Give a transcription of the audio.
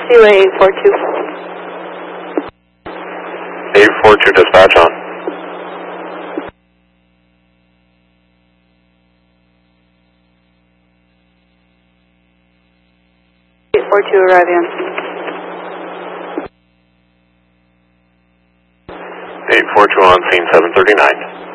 Seaway 842. 842 dispatch on. 842 arriving on. 842 on scene 739.